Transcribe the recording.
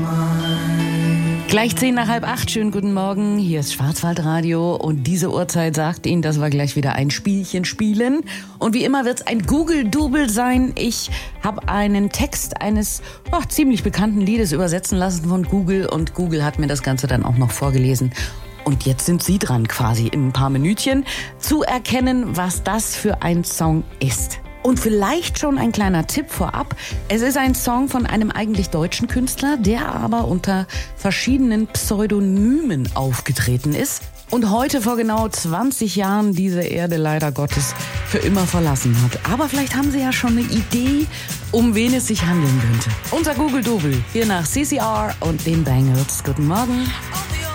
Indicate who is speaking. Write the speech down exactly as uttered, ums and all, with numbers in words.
Speaker 1: Gleich zehn nach halb acht, schönen guten Morgen, hier ist Schwarzwaldradio und diese Uhrzeit sagt Ihnen, dass wir gleich wieder ein Spielchen spielen. Und wie immer wird es ein Google-Double sein. Ich habe einen Text eines oh, ziemlich bekannten Liedes übersetzen lassen von Google und Google hat mir das Ganze dann auch noch vorgelesen. Und jetzt sind Sie dran, quasi in ein paar Minütchen zu erkennen, was das für ein Song ist. Und vielleicht schon ein kleiner Tipp vorab. Es ist ein Song von einem eigentlich deutschen Künstler, der aber unter verschiedenen Pseudonymen aufgetreten ist und heute vor genau zwanzig Jahren diese Erde leider Gottes für immer verlassen hat. Aber vielleicht haben Sie ja schon eine Idee, um wen es sich handeln könnte. Unser Google Double hier nach C C R und den Bangles. Guten Morgen.